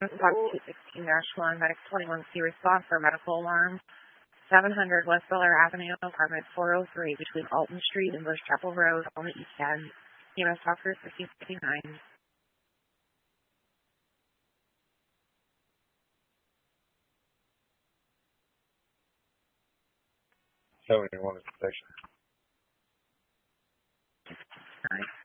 16-1, Medic 21C response for medical alarm. 700 West Biller Avenue, apartment 403, between Alton Street and Bush Chapel Road on the east end. EMS officer 1559. 71 is the station. All right.